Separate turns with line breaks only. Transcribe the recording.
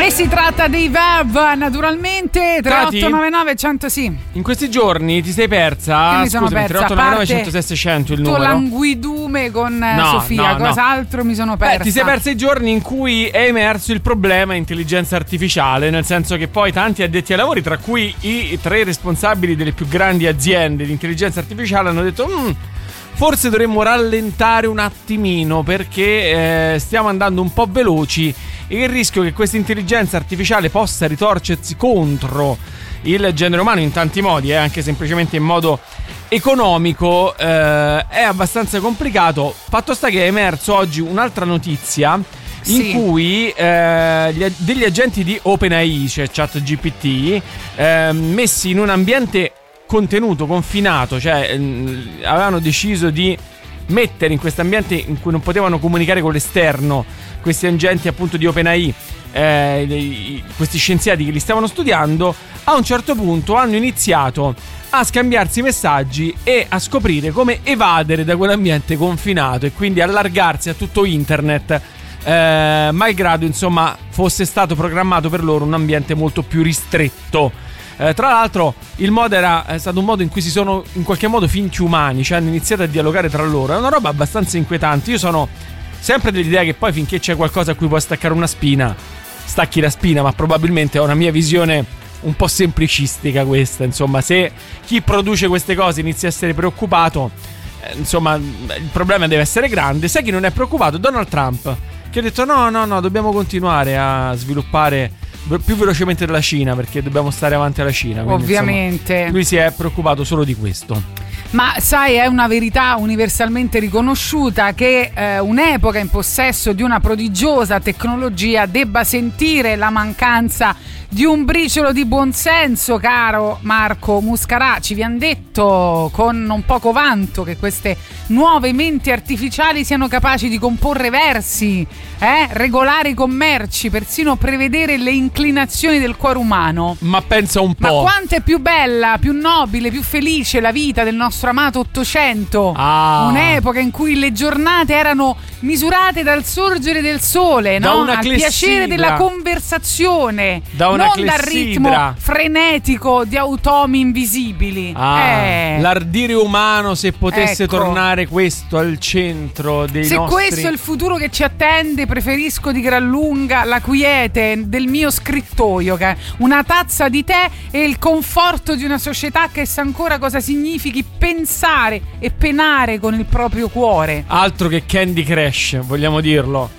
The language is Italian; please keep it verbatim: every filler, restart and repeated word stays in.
E si tratta dei Verb, naturalmente. tre otto nove nove cento sì.
In questi giorni ti sei persa?
Mi sono
Scusami,
persa.
tre otto nove nove cento sei seicento il numero.
Languidume con
no,
Sofia.
no,
Cos'altro
no.
mi sono persa?
Beh, ti sei persa i giorni in cui è emerso il problema intelligenza artificiale, nel senso che poi tanti addetti ai lavori, tra cui i tre responsabili delle più grandi aziende di intelligenza artificiale, hanno detto mm, forse dovremmo rallentare un attimino perché eh, stiamo andando un po' veloci e il rischio che questa intelligenza artificiale possa ritorcersi contro il genere umano in tanti modi, eh, anche semplicemente in modo economico, eh, è abbastanza complicato. Fatto sta che è emerso oggi un'altra notizia in
sì. cui
eh, gli, degli agenti di OpenAI, cioè ChatGPT, eh, messi in un ambiente contenuto, confinato, cioè eh, avevano deciso di mettere in questo ambiente in cui non potevano comunicare con l'esterno questi agenti appunto di OpenAI, eh, dei, questi scienziati che li stavano studiando. A un certo punto hanno iniziato a scambiarsi messaggi e a scoprire come evadere da quell'ambiente confinato e quindi allargarsi a tutto internet, eh, malgrado insomma fosse stato programmato per loro un ambiente molto più ristretto. Eh, tra l'altro il modo era è stato un modo in cui si sono in qualche modo finti umani, cioè hanno iniziato a dialogare tra loro. È una roba abbastanza inquietante. Io sono sempre dell'idea che poi finché c'è qualcosa a cui puoi staccare una spina, stacchi la spina, ma probabilmente è una mia visione un po' semplicistica questa. Insomma, se chi produce queste cose inizia a essere preoccupato, eh, insomma il problema deve essere grande. Sai chi non è preoccupato? Donald Trump, che ha detto no no no dobbiamo continuare a sviluppare più velocemente della Cina perché dobbiamo stare avanti alla Cina. Quindi,
ovviamente
insomma, lui si è preoccupato solo di questo.
Ma sai, è una verità universalmente riconosciuta che eh, un'epoca in possesso di una prodigiosa tecnologia debba sentire la mancanza di un briciolo di buonsenso, caro Marco Muscarà. Ci vi han detto con non poco vanto che queste nuove menti artificiali siano capaci di comporre versi, eh? regolare i commerci, persino prevedere le inclinazioni del cuore umano.
Ma pensa un po'.
Ma quanto è più bella, più nobile, più felice la vita del nostro amato Ottocento.
Ah.
Un'epoca in cui le giornate erano misurate dal sorgere del sole,
da
no?
una
Al
clessidra.
piacere della conversazione,
da una
non
clessidra.
dal ritmo frenetico di automi invisibili.
Ah,
eh.
L'ardire umano, se potesse
ecco.
tornare questo al centro dei
se
nostri...
questo è il futuro che ci attende, preferisco di gran lunga la quiete del mio scrittoio, che è una tazza di tè e il conforto di una società che sa ancora cosa significhi pensare e penare con il proprio cuore.
Altro che Candy Crush, vogliamo dirlo.